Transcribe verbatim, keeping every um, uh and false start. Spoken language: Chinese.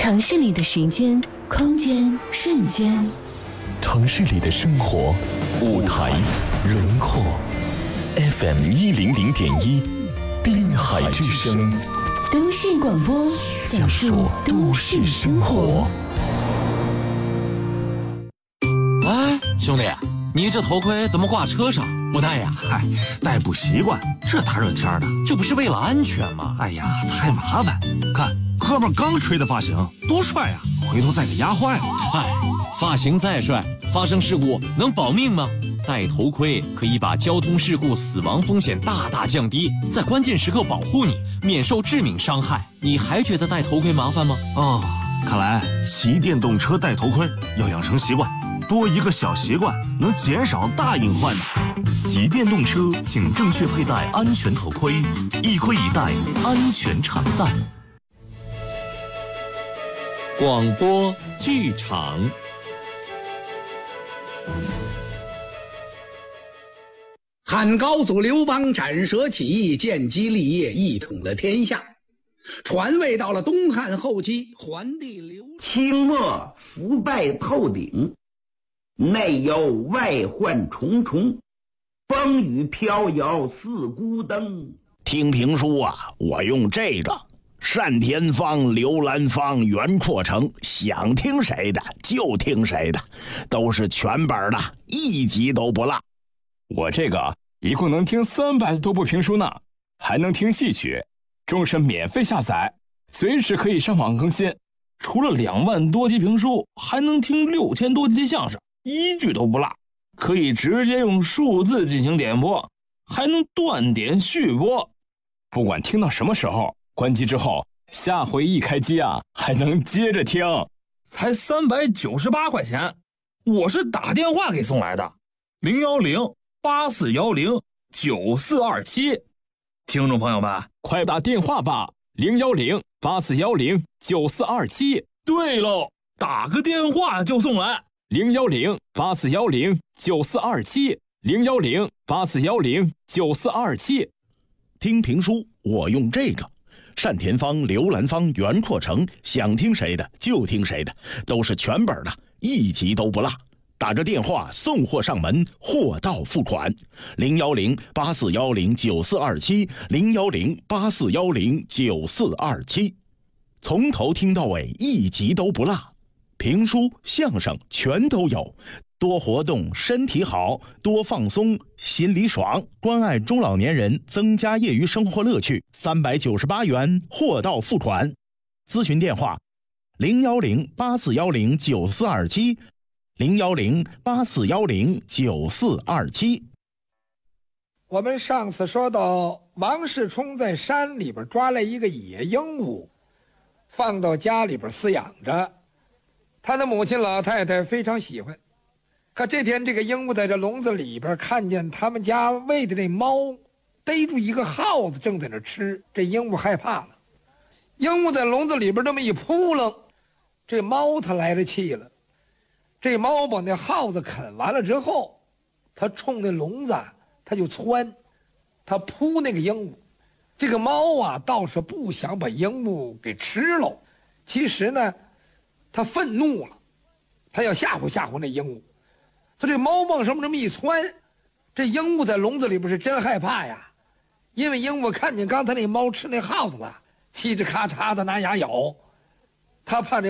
城市里的时间、空间、瞬间， 城市里的生活、舞台、轮廓。F M 一零零点一，滨海之声， 都市广播，讲述都市生活。 哎，兄弟，你这头盔怎么挂车上不戴呀？ 嗨，戴不习惯，这大热天的， 这不是为了安全吗？ 哎呀，太麻烦。看，哥们刚吹的发型，多帅呀！回头再给压坏了。 嗨，发型再帅，发生事故能保命吗？戴头盔可以把交通事故死亡风险大大降低，在关键时刻保护你，免受致命伤害。你还觉得戴头盔麻烦吗？ 哦，看来骑电动车戴头盔要养成习惯，多一个小习惯能减少大隐患呢。 骑电动车请正确佩戴安全头盔，一盔一戴，安全常在。 广播剧场。 汉高祖刘邦斩蛇起义，建基立业，一统了天下。传位到了东汉后期，桓帝刘清末腐败透顶，内忧外患重重，风雨飘摇似孤灯。 听评书啊，我用这个单田芳、刘兰芳、袁阔成，想听谁的就听谁的，都是全本的，一集都不落。 我这个一共能听三百多部评书呢，还能听戏曲，终身免费下载，随时可以上网更新。除了两万多集评书，还能听六千多集相声，一句都不落。可以直接用数字进行点播，还能断点续播。不管听到什么时候，关机之后，下回一开机啊，还能接着听。才三百九十八块钱，我是打电话给送来的，零幺零八四幺零九四二七。听众朋友们，快打电话吧，零幺零八四幺零九四二七。对喽，打个电话就送来，零幺零八四幺零九四二七，零幺零八四幺零九四二七。 听评书，我用这个。单田芳、刘兰芳、袁阔成，想听谁的就听谁的，都是全本的，一集都不落。打着电话送货上门，货到付款。零幺零八四幺零九四二七，零幺零八四幺零九四二七，从头听到尾，一集都不落。评书、相声全都有，多活动身体好，多放松心里爽，关爱中老年人，增加业余生活乐趣。三百九十八元，货到付款。咨询电话：零幺零八四幺零九四二七。零幺零八四幺零九四二七。 我们上次说到，王世充在山里边抓来一个野鹦鹉，放到家里边饲养着。他的母亲老太太非常喜欢。可这天，这个鹦鹉在这笼子里边看见他们家喂的那猫逮住一个耗子正在那吃，这鹦鹉害怕了。鹦鹉在笼子里边这么一扑棱，这猫它来了气了。这猫把那耗子啃完了之后，它冲那笼子它就窜，它扑那个鹦鹉。这个猫啊倒是不想把鹦鹉给吃了，其实呢它愤怒了，它要吓唬吓唬那鹦鹉。它这猫往上这么一窜，这鹦鹉在笼子里边是真害怕呀，因为鹦鹉看见刚才那猫吃那耗子了，嘁哧咔嚓的拿牙咬，它怕这